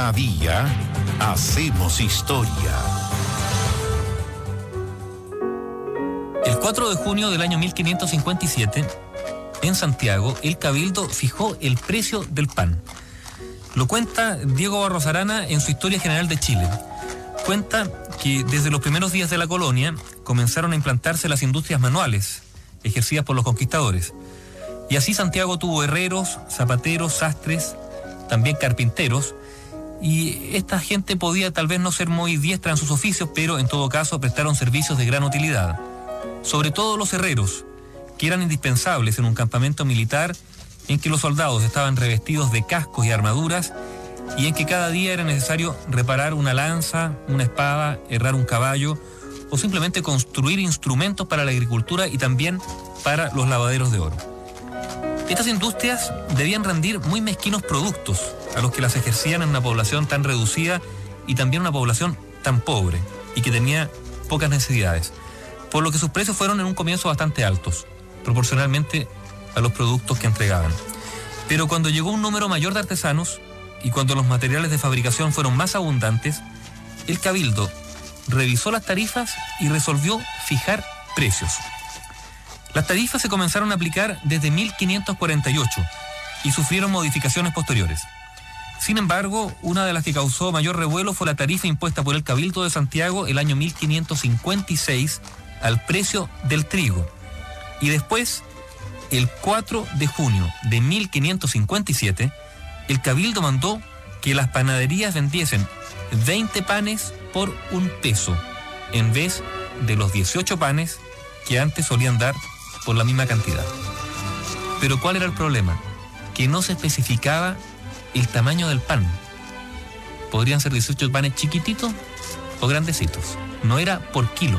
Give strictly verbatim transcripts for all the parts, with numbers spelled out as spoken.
Día a día hacemos historia. El cuatro de junio del año mil quinientos cincuenta y siete, en Santiago, el Cabildo fijó el precio del pan. Lo cuenta Diego Barros Arana en su Historia General de Chile. Cuenta que desde los primeros días de la colonia comenzaron a implantarse las industrias manuales ejercidas por los conquistadores. Y así Santiago tuvo herreros, zapateros, sastres, también carpinteros, y esta gente podía tal vez no ser muy diestra en sus oficios, pero en todo caso prestaron servicios de gran utilidad. Sobre todo los herreros, que eran indispensables en un campamento militar en que los soldados estaban revestidos de cascos y armaduras y en que cada día era necesario reparar una lanza, una espada, herrar un caballo o simplemente construir instrumentos para la agricultura y también para los lavaderos de oro. Estas industrias debían rendir muy mezquinos productos a los que las ejercían en una población tan reducida y también una población tan pobre y que tenía pocas necesidades, por lo que sus precios fueron en un comienzo bastante altos, proporcionalmente a los productos que entregaban. Pero cuando llegó un número mayor de artesanos y cuando los materiales de fabricación fueron más abundantes, el Cabildo revisó las tarifas y resolvió fijar precios. Las tarifas se comenzaron a aplicar desde mil quinientos cuarenta y ocho y sufrieron modificaciones posteriores. Sin embargo, una de las que causó mayor revuelo fue la tarifa impuesta por el Cabildo de Santiago el año mil quinientos cincuenta y seis al precio del trigo. Y después, el cuatro de junio de mil quinientos cincuenta y siete, el Cabildo mandó que las panaderías vendiesen veinte panes por un peso, en vez de los dieciocho panes que antes solían dar por la misma cantidad. Pero ¿cuál era el problema? Que no se especificaba el tamaño del pan. Podrían ser dieciocho panes chiquititos o grandecitos. No era por kilo.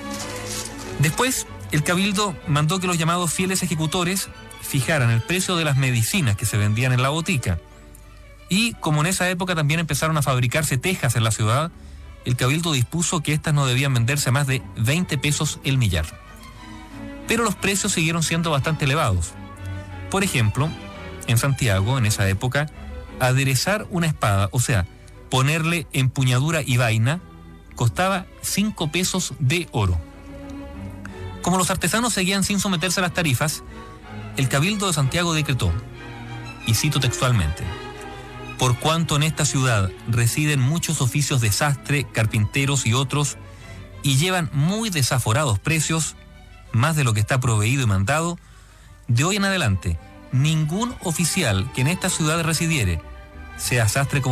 Después, el Cabildo mandó que los llamados fieles ejecutores fijaran el precio de las medicinas que se vendían en la botica. Y como en esa época también empezaron a fabricarse tejas en la ciudad, el Cabildo dispuso que éstas no debían venderse a más de veinte pesos el millar. Pero los precios siguieron siendo bastante elevados. Por ejemplo, en Santiago, en esa época, aderezar una espada, o sea, ponerle empuñadura y vaina, costaba cinco pesos de oro. Como los artesanos seguían sin someterse a las tarifas, el Cabildo de Santiago decretó, y cito textualmente: por cuanto en esta ciudad residen muchos oficios de sastre, carpinteros y otros, y llevan muy desaforados precios, más de lo que está proveído y mandado, de hoy en adelante, ningún oficial que en esta ciudad residiere, sea sastre como